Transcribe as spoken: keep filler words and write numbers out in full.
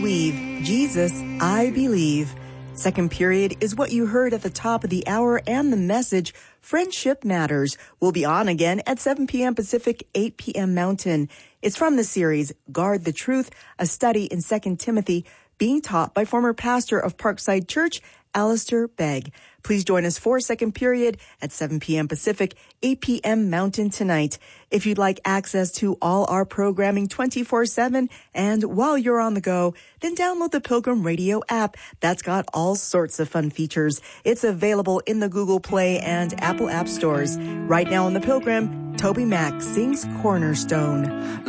Weave, Jesus, I Believe. Second period is what you heard at the top of the hour and the message, Friendship Matters, will be on again at seven p.m. Pacific, eight p.m. Mountain. It's from the series, Guard the Truth, a study in Second Timothy, being taught by former pastor of Parkside Church, Alistair Begg. Please join us for second period at seven p.m. Pacific, eight p.m. Mountain tonight. If you'd like access to all our programming twenty-four seven and while you're on the go, then download the Pilgrim Radio app. That's got all sorts of fun features. It's available in the Google Play and Apple App Stores. Right now on the Pilgrim, Toby Mac sings Cornerstone.